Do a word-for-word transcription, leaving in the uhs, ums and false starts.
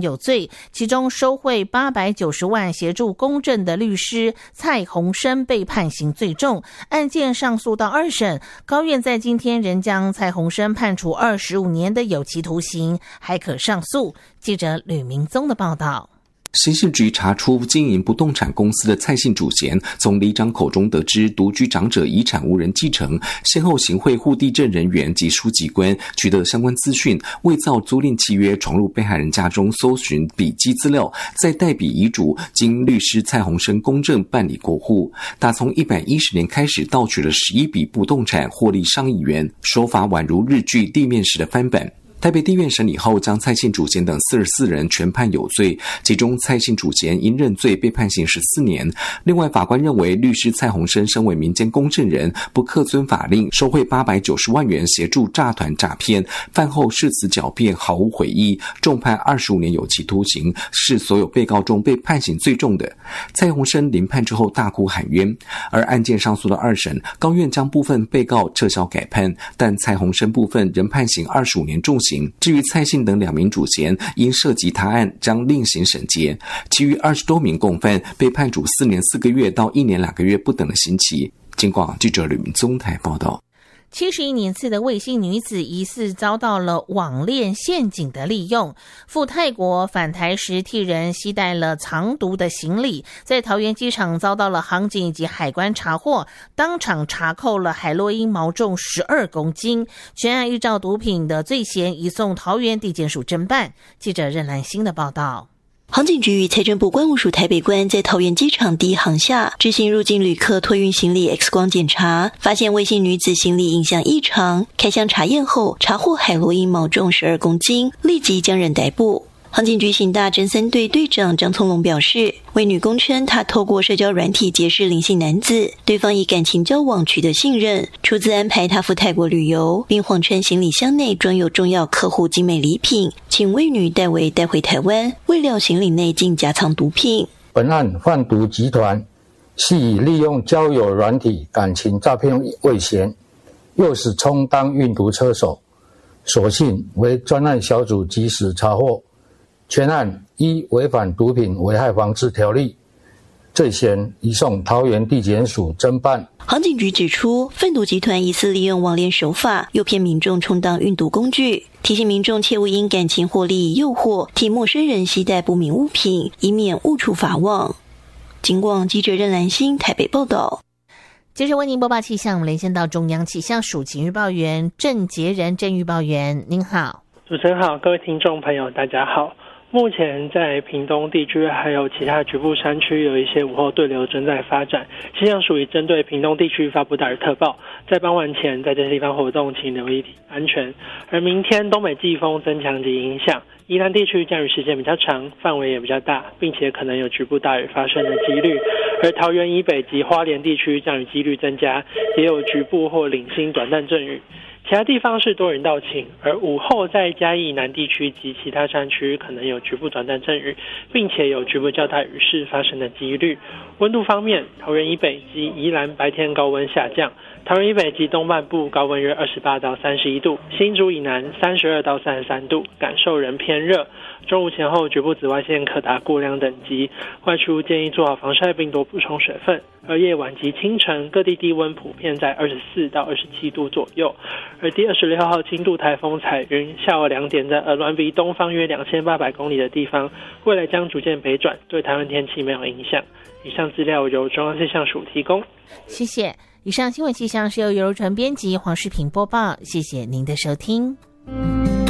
有罪，其中收贿八百九十万协助公正的律师蔡鸿生被判刑最重，案件上诉到二审，高院在今天仍将蔡鸿生判处二十五年的有期徒刑，还可上诉。记者吕明宗的报道。 刑事局查出经营不动产公司的蔡姓主嫌，从里长口中得知独居长者遗产无人继承，先后行贿户地政人员及书记官，取得相关资讯，伪造租赁契约，闯入被害人家中搜寻笔迹资料，再代笔遗嘱，经律师蔡鸿生公证办理过户。打从一百一十年开始盗取了十一笔不动产，获利上亿元，手法宛如日剧地面师的翻版。台北地院审理后，将蔡姓主嫌等四十四人全判有罪，其中蔡姓主嫌因认罪被判刑十四年。另外，法官认为律师蔡鸿生身为民间公证人，不恪遵法令，收贿八百九十万元协助诈团诈骗，饭后誓词狡辩，毫无悔意，重判二十五年有期徒刑，是所有被告中被判刑最重的。蔡鸿生临判之后大哭喊冤，而案件上诉的二审，高院将部分被告撤销改判，但蔡鸿生部分仍判刑二十五年重刑。至于蔡姓等两名主嫌，因涉及他案将另行审结，其余二十多名共犯被判处四年四个月到一年两个月不等的刑期。经广记者吕明宗台报道。 七十一年次的魏姓女子疑似遭到了网恋陷阱的利用，赴泰国返台时替人携带了藏毒的行李，在桃园机场遭到了航警以及海关查获，当场查扣了海洛因毛重十二公斤，全案依照毒品的罪嫌移送桃园地检署侦办。记者任兰欣的报道。 航警局与财政部关务署台北关在桃园机场第一航厦执行入境旅客托运行李 X 光检查，发现魏姓女子行李影像异常，开箱查验后查获海洛因毛重十二公斤，立即将人逮捕。航警局刑大侦三队队长张聪龙表示，魏女供称她透过社交软体结识林姓男子，对方以感情交往取得信任，出资安排她赴泰国旅游，并谎称行李箱内装有重要客户精美礼品，请魏女代为带回台湾，未料行李内竟夹藏毒品。 本案贩毒集团系以利用交友软体感情诈骗为嫌，诱使充当运毒车手，所幸为专案小组及时查获。全案依违反毒品危害防治条例罪嫌移送桃园地检署侦办。 航警局指出，贩毒集团疑似利用网恋手法诱骗民众充当运毒工具，提醒民众切勿因感情获利诱惑替陌生人携带不明物品，以免误触法网。警广记者任兰欣台北报道。 接着为您播报气象，我们连线到中央气象署晴预报员郑杰仁郑预报员，您好。 主持人好，各位听众朋友大家好。目前在屏东地区还有其他局部山区有一些午后对流正在发展，气象署已针对屏东地区发布大雨特报，在傍晚前在这些地方活动请留意安全。而明天东北季风增强及影响，宜兰地区降雨时间比较长，范围也比较大，并且可能有局部大雨发生的几率。而桃园以北及花莲地区降雨几率增加，也有局部或零星短暂阵雨。其他地方是多云到晴，而午后在嘉义南地区及其他山区可能有局部短暂阵雨，并且有局部较大雨势发生的几率。温度方面，桃园以北及宜兰白天高温下降，桃园以北及东半部高温约二十八到三十一度，新竹以南三十二到三十三度，感受仍偏热。中午前后局部紫外线可达过量等级，外出建议做好防晒并多补充水分。而夜晚及清晨各地低温普遍在二十四到二十七度左右。而第二十六号轻度台风彩云下午两点在鹅銮鼻东方约两千八百公里的地方，未来将逐渐北转，对台湾天气没有影响。以上资料由中央气象署提供。 谢谢。以上新闻气象是由游柔纯编辑，黄世平播报。谢谢您的收听。